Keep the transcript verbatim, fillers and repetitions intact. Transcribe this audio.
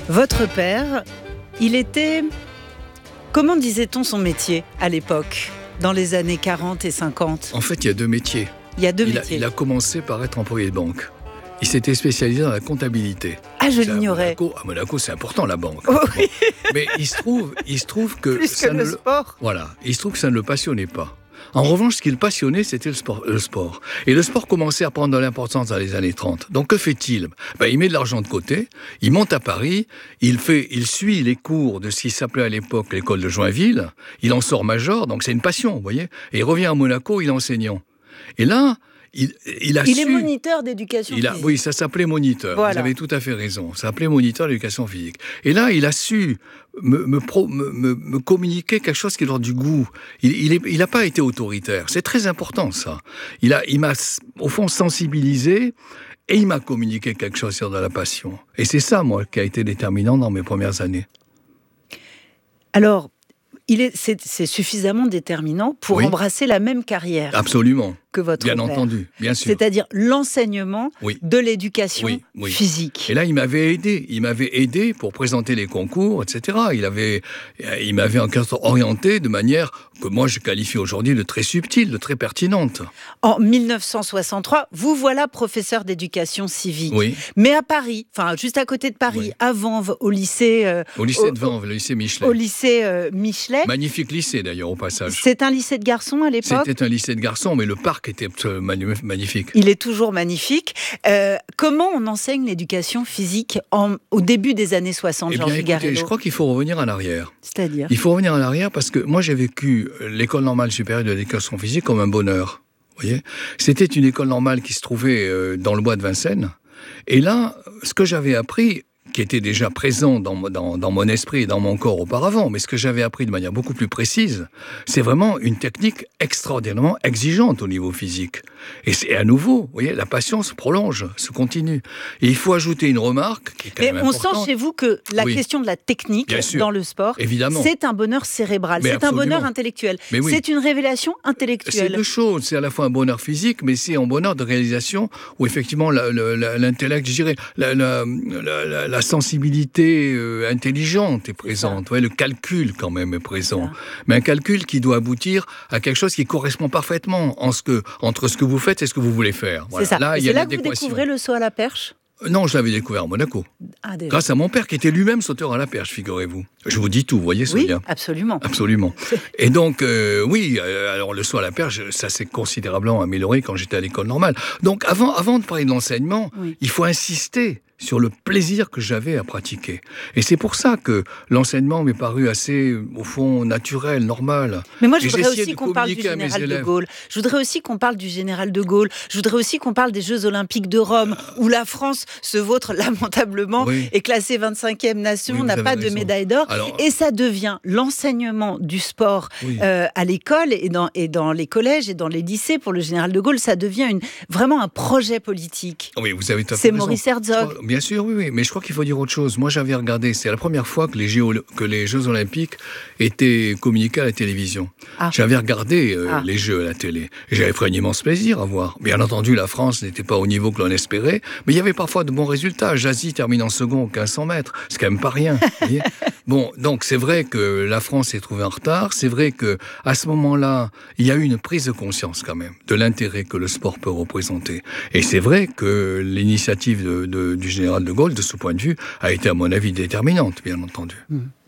Votre père, il était... Comment disait-on son métier à l'époque, dans les années quarante et cinquante? En fait, il y a deux métiers. Il y a deux il métiers. A, il a commencé par être employé de banque. Il s'était spécialisé dans la comptabilité. Ah, je C'est l'ignorais. À Monaco, à Monaco, c'est important, la banque. Oh, oui. Mais il se trouve, il se trouve que... Plus ça que ne le le... sport. Voilà. Il se trouve que ça ne le passionnait pas. En revanche, ce qui le passionnait, c'était le sport, le sport. Et le sport commençait à prendre de l'importance dans les années trente. Donc, que fait-il ? Ben, il met de l'argent de côté, il monte à Paris, il, fait, il suit les cours de ce qui s'appelait à l'époque l'école de Joinville, il en sort major, donc c'est une passion, vous voyez. Et il revient à Monaco, il est enseignant. Et là... Il, il, a il su, est moniteur d'éducation il a, physique. Oui, ça s'appelait moniteur. Voilà. Vous avez tout à fait raison. Ça s'appelait moniteur d'éducation physique. Et là, il a su me, me, pro, me, me, me communiquer quelque chose qui leur du goût. Il n'a il pas été autoritaire. C'est très important, ça. Il, a, il m'a, au fond, sensibilisé et il m'a communiqué quelque chose sur de la passion. Et c'est ça, moi, qui a été déterminant dans mes premières années. Alors, il est, c'est, c'est suffisamment déterminant pour oui. embrasser la même carrière. Absolument. Que votre bien père. entendu, bien sûr. C'est-à-dire l'enseignement oui. de l'éducation oui, oui. physique. Et là, il m'avait aidé. Il m'avait aidé pour présenter les concours, et cetera. Il, avait, il m'avait en quelque sorte orienté de manière que moi, je qualifie aujourd'hui de très subtile, de très pertinente. En dix-neuf cent soixante-trois, vous voilà professeur d'éducation civique. Oui. Mais à Paris, enfin juste à côté de Paris, oui. à Vanves, au lycée... Euh, au lycée de Vanves, le lycée Michelet. Au lycée euh, Michelet. Magnifique lycée, d'ailleurs, au passage. C'est un lycée de garçons à l'époque ? C'était un lycée de garçons, mais le parc était magnifique. Il est toujours magnifique. Euh, comment on enseigne l'éducation physique en, au début des années soixante, eh bien, Georges écoutez, Garello ? Je crois qu'il faut revenir en arrière. C'est-à-dire ? Il faut revenir en arrière parce que moi, j'ai vécu l'école normale supérieure de l'éducation physique comme un bonheur. Vous voyez ? C'était une école normale qui se trouvait dans le bois de Vincennes. Et là, ce que j'avais appris, qui était déjà présent dans, dans, dans mon esprit et dans mon corps auparavant, mais ce que j'avais appris de manière beaucoup plus précise, c'est vraiment une technique extraordinairement exigeante au niveau physique. Et c'est à nouveau, vous voyez, la passion se prolonge, se continue. Et il faut ajouter une remarque qui est quand mais même on importante. sent chez vous que la oui. question de la technique dans le sport, évidemment. C'est un bonheur cérébral, mais c'est absolument. un bonheur intellectuel. Mais oui. C'est une révélation intellectuelle. C'est deux choses, c'est à la fois un bonheur physique, mais c'est un bonheur de réalisation où effectivement la, la, la, l'intellect, je dirais, la, la, la, la sensibilité Euh, intelligente est présente, ouais, le calcul quand même est présent, mais un calcul qui doit aboutir à quelque chose qui correspond parfaitement en ce que, entre ce que vous faites et ce que vous voulez faire. Voilà. C'est ça. Là, et il y a c'est là que vous découvrez le saut à la perche ? Non, je l'avais découvert à Monaco. Ah, grâce à mon père qui était lui-même sauteur à la perche, figurez-vous. Je vous dis tout, vous voyez, Sonia ? Oui, absolument. Absolument. Et donc, euh, oui, euh, alors le saut à la perche, ça s'est considérablement amélioré quand j'étais à l'école normale. Donc, avant, avant de parler de l'enseignement, oui. il faut insister sur le plaisir que j'avais à pratiquer. Et c'est pour ça que l'enseignement m'est paru assez, au fond, naturel, normal. Mais moi, je voudrais aussi qu'on parle du général de Gaulle. Je voudrais aussi qu'on parle du général de Gaulle. Je voudrais aussi qu'on parle des Jeux Olympiques de Rome, où la France se vautre lamentablement, oui. est classée vingt-cinquième nation, oui, n'a pas raison. de médaille d'or. Alors... Et ça devient l'enseignement du sport oui. euh, à l'école et dans, et dans les collèges et dans les lycées. Pour le général de Gaulle, ça devient une, vraiment un projet politique. Oui, vous avez tout à fait C'est raison. Maurice Herzog. Bien sûr, oui, oui, mais je crois qu'il faut dire autre chose. Moi, j'avais regardé, c'est la première fois que les, Géo, que les Jeux Olympiques étaient communiqués à la télévision. Ah. J'avais regardé euh, ah. les Jeux à la télé. Et j'avais pris un immense plaisir à voir. Bien entendu, la France n'était pas au niveau que l'on espérait, mais il y avait parfois de bons résultats. Jazzy termine en second au quinze cents mètres. C'est quand même pas rien. Vous voyez ? Bon, donc c'est vrai que la France s'est trouvée en retard. C'est vrai qu'à ce moment-là, il y a eu une prise de conscience quand même de l'intérêt que le sport peut représenter. Et c'est vrai que l'initiative de, de, du général de Gaulle, de ce point de vue, a été à mon avis déterminante, bien entendu. Mmh.